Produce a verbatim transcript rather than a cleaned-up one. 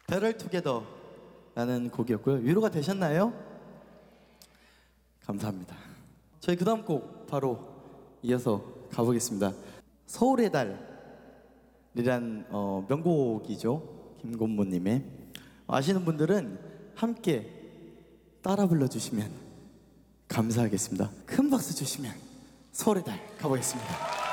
Better Together 라는 곡이었고요. 위로가 되셨나요? 감사합니다. 저희 그 다음 곡 바로 이어서 가보겠습니다. 서울의 달이란 어, 명곡이죠. 김곤모님의. 아시는 분들은 함께 따라 불러주시면 감사하겠습니다. 큰 박수 주시면 서울의 달 가보겠습니다.